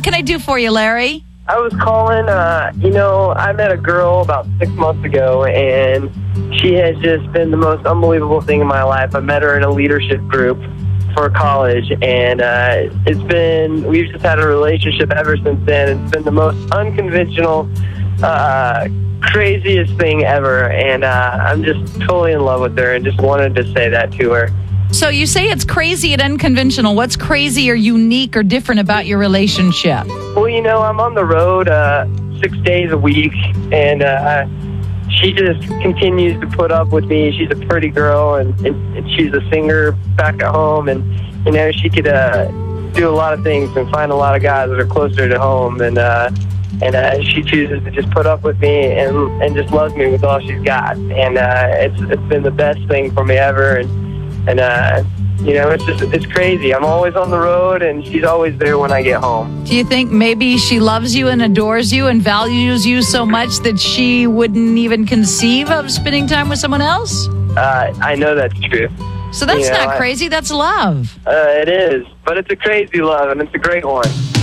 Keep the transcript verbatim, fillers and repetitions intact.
can I do for you, Larry? I was calling, uh, you know, I met a girl about six months ago, and she has just been the most unbelievable thing in my life. I met her in a leadership group for college, and uh, it's been, we've just had a relationship ever since then. It's been the most unconventional, uh, craziest thing ever, and uh, I'm just totally in love with her and just wanted to say that to her. So you say it's crazy and unconventional. What's crazy or unique or different about your relationship? Well, you know, I'm on the road uh, six days a week, and uh, she just continues to put up with me. She's a pretty girl, and, and, and she's a singer back at home, and, you know, she could uh, do a lot of things and find a lot of guys that are closer to home, and uh, and uh, she chooses to just put up with me and, and just loves me with all she's got. And uh, it's it's been the best thing for me ever, and And, uh, you know, it's just, it's crazy. I'm always on the road, and she's always there when I get home. Do you think maybe she loves you and adores you and values you so much that she wouldn't even conceive of spending time with someone else? Uh, I know that's true. So that's You know, not I- crazy. That's love. Uh, it is, but it's a crazy love, and it's a great one.